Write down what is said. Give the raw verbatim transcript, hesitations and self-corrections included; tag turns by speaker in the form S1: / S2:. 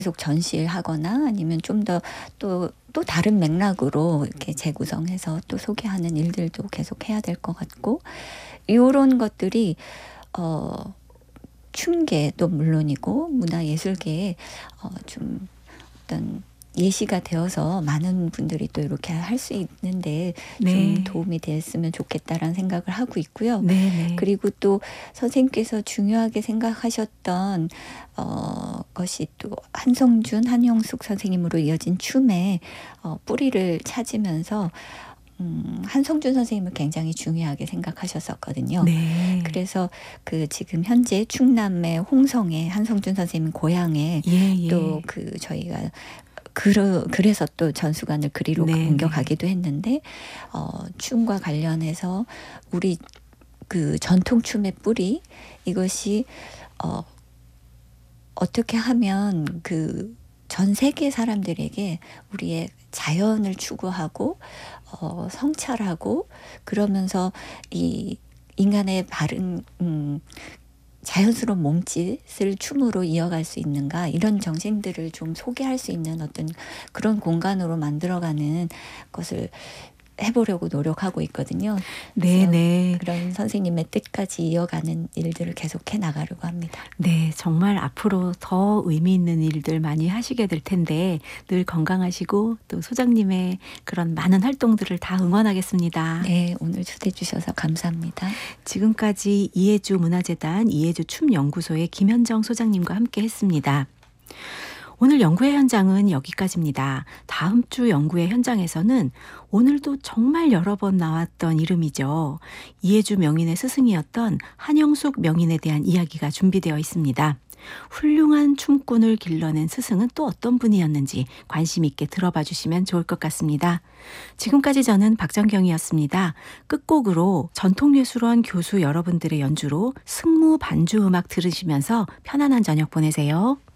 S1: 계속 전시하거나 아니면 좀 더 또 또 다른 맥락으로 이렇게 재구성해서 또 소개하는 일들도 계속 해야 될 것 같고 요런 것들이 어 춤계도 물론이고 문화예술계에 어 좀 어떤 예시가 되어서 많은 분들이 또 이렇게 할 수 있는데 좀
S2: 네.
S1: 도움이 됐으면 좋겠다라는 생각을 하고 있고요.
S2: 네네.
S1: 그리고 또 선생님께서 중요하게 생각하셨던 어 것이 또 한성준, 한영숙 선생님으로 이어진 춤의 어 뿌리를 찾으면서 음 한성준 선생님을 굉장히 중요하게 생각하셨었거든요.
S2: 네.
S1: 그래서 그 지금 현재 충남의 홍성에 한성준 선생님 고향에 또
S2: 예예.
S1: 그 저희가 그러 그래서 또 전수관을 그리로 옮겨
S2: 네네.
S1: 가기도 했는데 어 춤과 관련해서 우리 그 전통 춤의 뿌리 이것이 어 어떻게 하면 그 전 세계 사람들에게 우리의 자연을 추구하고 어 성찰하고 그러면서 이 인간의 바른 음 자연스러운 몸짓을 춤으로 이어갈 수 있는가 이런 정신들을 좀 소개할 수 있는 어떤 그런 공간으로 만들어가는 것을 해 보려고 노력하고 있거든요. 그래서
S2: 네네.
S1: 그런 선생님의 뜻까지 이어가는 일들을 계속해 나가려고 합니다.
S2: 네. 정말 앞으로 더 의미 있는 일들 많이 하시게 될 텐데 늘 건강하시고 또 소장님의 그런 많은 활동들을 다 응원하겠습니다.
S1: 네. 오늘 초대해 주셔서 감사합니다.
S2: 지금까지 이해주 문화재단 이해주 춤연구소의 김현정 소장님과 함께 했습니다. 오늘 연구의 현장은 여기까지입니다. 다음 주 연구의 현장에서는 오늘도 정말 여러 번 나왔던 이름이죠. 이해주 명인의 스승이었던 한영숙 명인에 대한 이야기가 준비되어 있습니다. 훌륭한 춤꾼을 길러낸 스승은 또 어떤 분이었는지 관심 있게 들어봐 주시면 좋을 것 같습니다. 지금까지 저는 박정경이었습니다. 끝곡으로 전통예술원 교수 여러분들의 연주로 승무 반주 음악 들으시면서 편안한 저녁 보내세요.